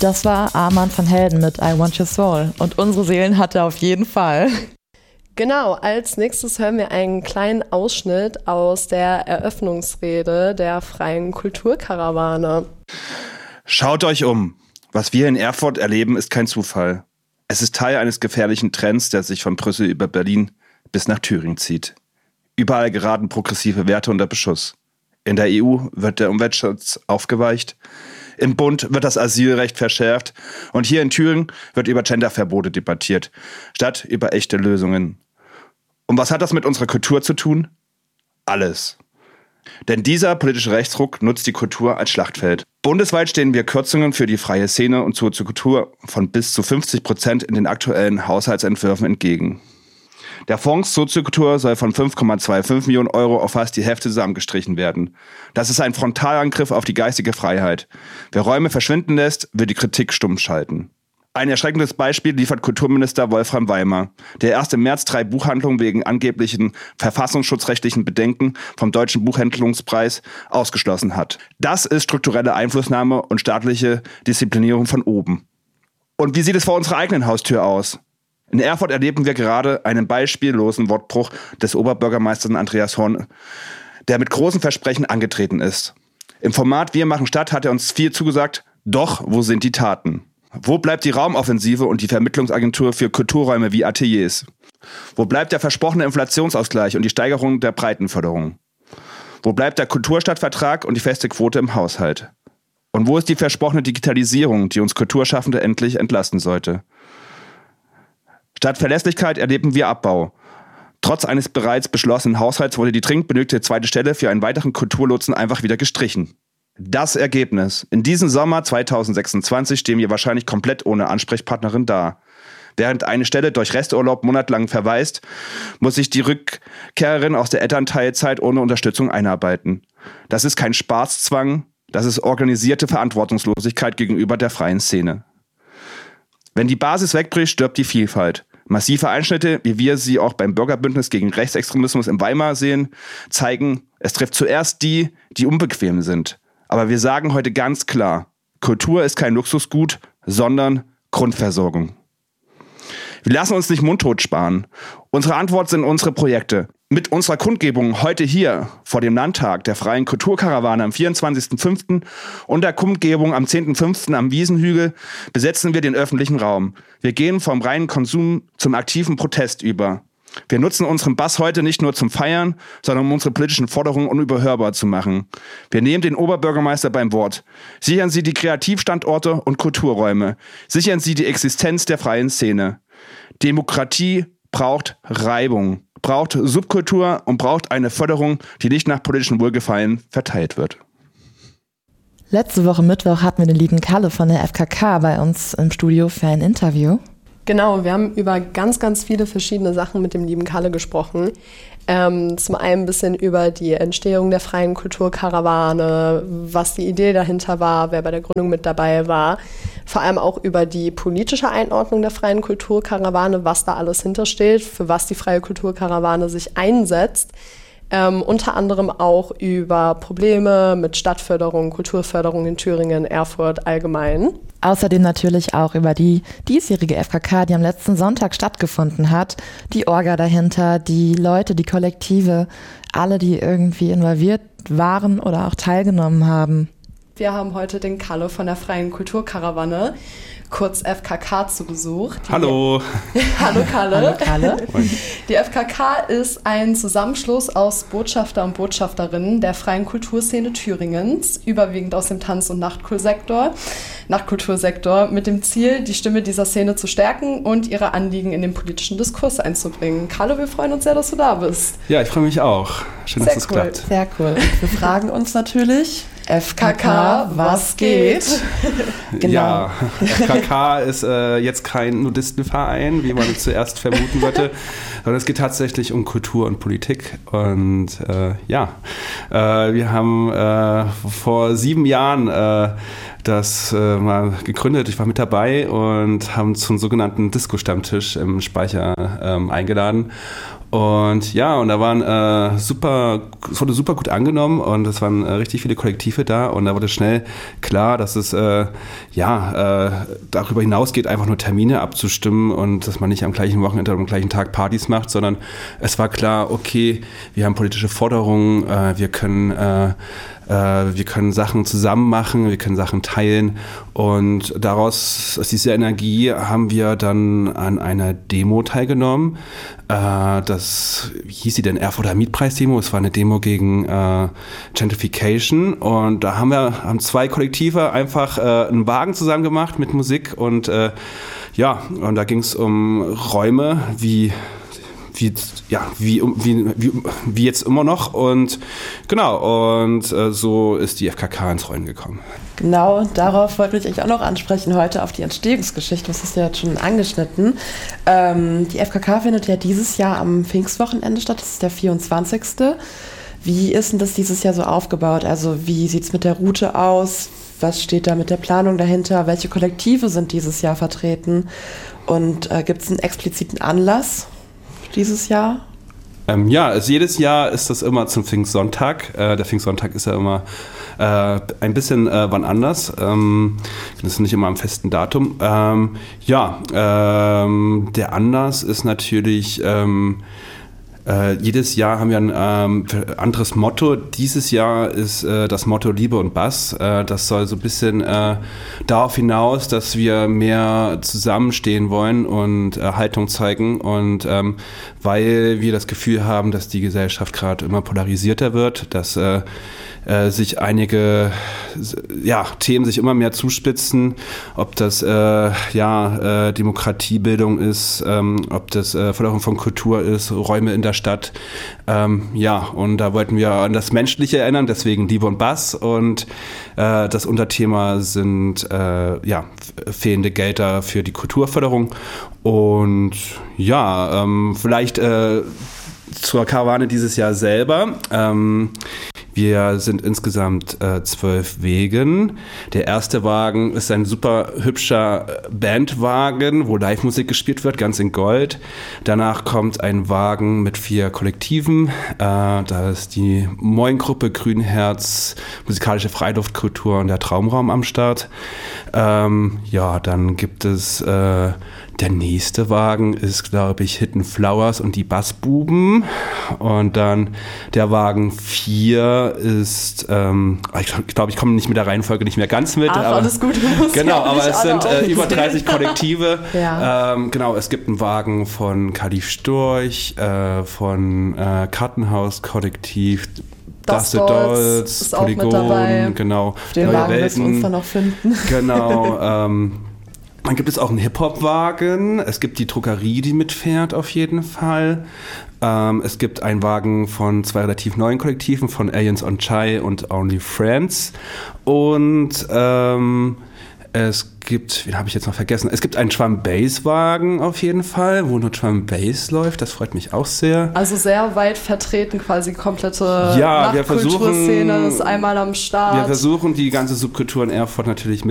Das war Armand van Helden mit I Want Your Soul. Und unsere Seelen hat er auf jeden Fall. Genau, als nächstes hören wir einen kleinen Ausschnitt aus der Eröffnungsrede der Freien Kulturkarawane. Schaut euch um. Was wir in Erfurt erleben, ist kein Zufall. Es ist Teil eines gefährlichen Trends, der sich von Brüssel über Berlin bis nach Thüringen zieht. Überall geraten progressive Werte unter Beschuss. In der EU wird der Umweltschutz aufgeweicht. Im Bund wird das Asylrecht verschärft. Und hier in Thüringen wird über Genderverbote debattiert, statt über echte Lösungen. Und was hat das mit unserer Kultur zu tun? Alles. Denn dieser politische Rechtsruck nutzt die Kultur als Schlachtfeld. Bundesweit stehen wir Kürzungen für die freie Szene und zur Kultur von bis zu 50% in den aktuellen Haushaltsentwürfen entgegen. Der Fonds Soziokultur soll von 5,25 Millionen Euro auf fast die Hälfte zusammengestrichen werden. Das ist ein Frontalangriff auf die geistige Freiheit. Wer Räume verschwinden lässt, wird die Kritik stumm schalten. Ein erschreckendes Beispiel liefert Kulturminister Wolfram Weimar, der erst im März 3 Buchhandlungen wegen angeblichen verfassungsschutzrechtlichen Bedenken vom Deutschen Buchhandlungspreis ausgeschlossen hat. Das ist strukturelle Einflussnahme und staatliche Disziplinierung von oben. Und wie sieht es vor unserer eigenen Haustür aus? In Erfurt erleben wir gerade einen beispiellosen Wortbruch des Oberbürgermeisters Andreas Horn, der mit großen Versprechen angetreten ist. Im Format Wir machen Stadt hat er uns viel zugesagt, doch wo sind die Taten? Wo bleibt die Raumoffensive und die Vermittlungsagentur für Kulturräume wie Ateliers? Wo bleibt der versprochene Inflationsausgleich und die Steigerung der Breitenförderung? Wo bleibt der Kulturstadtvertrag und die feste Quote im Haushalt? Und wo ist die versprochene Digitalisierung, die uns Kulturschaffende endlich entlasten sollte? Statt Verlässlichkeit erleben wir Abbau. Trotz eines bereits beschlossenen Haushalts wurde die dringend benötigte zweite Stelle für einen weiteren Kulturlotsen einfach wieder gestrichen. Das Ergebnis. In diesem Sommer 2026 stehen wir wahrscheinlich komplett ohne Ansprechpartnerin da. Während eine Stelle durch Resturlaub monatelang verweist, muss sich die Rückkehrerin aus der Elternteilzeit ohne Unterstützung einarbeiten. Das ist kein Spaßzwang, das ist organisierte Verantwortungslosigkeit gegenüber der freien Szene. Wenn die Basis wegbricht, stirbt die Vielfalt. Massive Einschnitte, wie wir sie auch beim Bürgerbündnis gegen Rechtsextremismus in Weimar sehen, zeigen, es trifft zuerst die, die unbequem sind. Aber wir sagen heute ganz klar, Kultur ist kein Luxusgut, sondern Grundversorgung. Wir lassen uns nicht mundtot sparen. Unsere Antwort sind unsere Projekte. Mit unserer Kundgebung heute hier vor dem Landtag der Freien Kulturkarawane am 24.05. und der Kundgebung am 10.05. am Wiesenhügel besetzen wir den öffentlichen Raum. Wir gehen vom reinen Konsum zum aktiven Protest über. Wir nutzen unseren Bass heute nicht nur zum Feiern, sondern um unsere politischen Forderungen unüberhörbar zu machen. Wir nehmen den Oberbürgermeister beim Wort. Sichern Sie die Kreativstandorte und Kulturräume. Sichern Sie die Existenz der freien Szene. Demokratie braucht Reibung, braucht Subkultur und braucht eine Förderung, die nicht nach politischem Wohlgefallen verteilt wird. Letzte Woche Mittwoch hatten wir den lieben Kalle von der FKK bei uns im Studio für ein Interview. Genau, wir haben über ganz, ganz viele verschiedene Sachen mit dem lieben Kalle gesprochen. Zum einen ein bisschen über die Entstehung der Freien Kulturkarawane, was die Idee dahinter war, wer bei der Gründung mit dabei war. Vor allem auch über die politische Einordnung der Freien Kulturkarawane, was da alles hintersteht, für was die Freie Kulturkarawane sich einsetzt. Unter anderem auch über Probleme mit Stadtförderung, Kulturförderung in Thüringen, Erfurt allgemein. Außerdem natürlich auch über die diesjährige FKK, die am letzten Sonntag stattgefunden hat. Die Orga dahinter, die Leute, die Kollektive, alle, die irgendwie involviert waren oder auch teilgenommen haben. Wir haben heute den Kalle von der Freien Kulturkarawane, kurz FKK, zu Besuch. Hallo. Hallo Kalle. Hallo Kalle. Die FKK ist ein Zusammenschluss aus Botschafter und Botschafterinnen der freien Kulturszene Thüringens, überwiegend aus dem Tanz- und Nachtkultursektor, mit dem Ziel, die Stimme dieser Szene zu stärken und ihre Anliegen in den politischen Diskurs einzubringen. Kalle, wir freuen uns sehr, dass du da bist. Ja, ich freue mich auch. Schön, dass es klappt. Sehr cool. Wir fragen uns natürlich, FKK, was geht? Genau. Ja, FKK ist jetzt kein Nudistenverein, wie man zuerst vermuten würde, sondern es geht tatsächlich um Kultur und Politik. Und wir haben vor 7 Jahren das mal gegründet. Ich war mit dabei und haben zum sogenannten Disco-Stammtisch im Speicher eingeladen. Und ja, und da es wurde super gut angenommen und es waren richtig viele Kollektive da und da wurde schnell klar, dass es darüber hinausgeht, einfach nur Termine abzustimmen und dass man nicht am gleichen Wochenende oder am gleichen Tag Partys macht, sondern es war klar, okay, wir haben politische Forderungen, wir können Sachen zusammen machen, wir können Sachen teilen und daraus, aus dieser Energie, haben wir dann an einer Demo teilgenommen. Das, wie hieß sie denn? Erfurter Mietpreis-Demo. Es war eine Demo gegen Gentrification und da haben 2 Kollektive einfach einen Wagen zusammen gemacht mit Musik und und da ging es um Räume wie jetzt immer noch und genau, und so ist die FKK ins Rollen gekommen. Genau, darauf wollte ich euch auch noch ansprechen heute, auf die Entstehungsgeschichte, das ist ja jetzt schon angeschnitten. Die FKK findet ja dieses Jahr am Pfingstwochenende statt, das ist der 24. Wie ist denn das dieses Jahr so aufgebaut? Also wie sieht es mit der Route aus? Was steht da mit der Planung dahinter? Welche Kollektive sind dieses Jahr vertreten? Und gibt es einen expliziten Anlass dieses Jahr? Jedes Jahr ist das immer zum Pfingstsonntag. Der Pfingstsonntag ist ja immer ein bisschen wann anders. Das ist nicht immer am festen Datum. Der Anlass ist natürlich jedes Jahr haben wir ein anderes Motto. Dieses Jahr ist das Motto Liebe und Bass. Das soll so ein bisschen darauf hinaus, dass wir mehr zusammenstehen wollen und Haltung zeigen. Und weil wir das Gefühl haben, dass die Gesellschaft gerade immer polarisierter wird, dass sich einige Themen sich immer mehr zuspitzen, ob das Demokratiebildung ist, ob das Förderung von Kultur ist, Räume in der Stadt. Und da wollten wir an das Menschliche erinnern, deswegen Liebe und Bass. Und das Unterthema sind fehlende Gelder für die Kulturförderung. Und vielleicht zur Karawane dieses Jahr selber. Wir sind insgesamt 12 Wegen. Der erste Wagen ist ein super hübscher Bandwagen, wo Live-Musik gespielt wird, ganz in Gold. Danach kommt ein Wagen mit 4 Kollektiven. Da ist die Moin-Gruppe, Grünherz, musikalische Freiluftkultur und der Traumraum am Start. Dann gibt es der nächste Wagen ist, glaube ich, Hidden Flowers und die Bassbuben. Und dann der Wagen 4 ist, ich glaube, ich komme nicht mit der Reihenfolge nicht mehr ganz mit. Aber alles gut. Genau, aber es sind über 30 Kollektive. Ja. Es gibt einen Wagen von Kalif Storch, von Kartenhaus-Kollektiv, Das Dolls ist Polygon, auch mit dabei. Genau. Den Wagen wirst du uns dann noch finden. Genau, dann gibt es auch einen Hip-Hop-Wagen. Es gibt die Druckerie, die mitfährt auf jeden Fall. Es gibt einen Wagen von 2 relativ neuen Kollektiven, von Aliens on Chai und Only Friends. Und es gibt, wen habe ich jetzt noch vergessen? Es gibt einen Drum-Bass-Wagen auf jeden Fall, wo nur Drum-Bass läuft. Das freut mich auch sehr. Also sehr weit vertreten, quasi komplette Ja, Nachtkulturszene ist einmal am Start. Wir versuchen, die ganze Subkultur in Erfurt natürlich